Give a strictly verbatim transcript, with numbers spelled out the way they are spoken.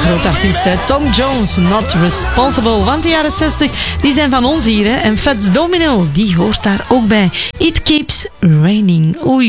groot artiest, hè? Tom Jones, Not Responsible. Want de jaren zestig, die zijn van ons hier, hè? En Fats Domino, die hoort daar ook bij. It Keeps Raining. Oei.